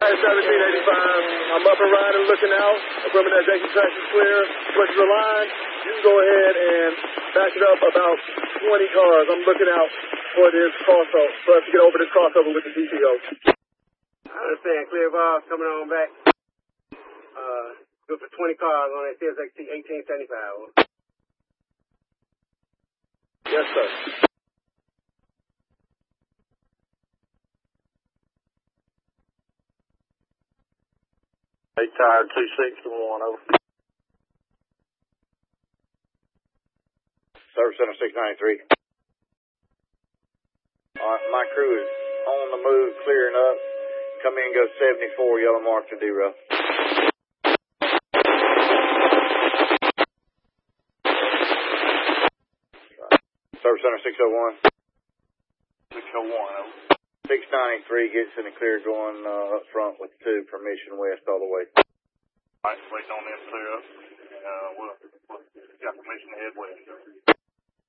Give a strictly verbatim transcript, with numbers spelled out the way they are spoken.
seventeen eighty-five. I'm up and riding, looking out. Affirming that exit track is clear. Switch the line. You can go ahead and back it up about twenty cars. I'm looking out for this crossover, for us to get over this crossover with the D P O. I understand. Clear valve coming on back. Uh, good for twenty cars on that C S X T eighteen seventy-five. Yes, sir. Eight tire two sixty-one, over. Service center six ninety-three. Alright, my crew is on the move, clearing up. Come in, go seventy-four, yellow mark to D-row. Service center six oh one. six oh one, over. six ninety-three gets in the clear going uh, up front with two from Mission West all the way. Alright, waiting on them to clear up. Uh, we'll, we'll got permission to head west.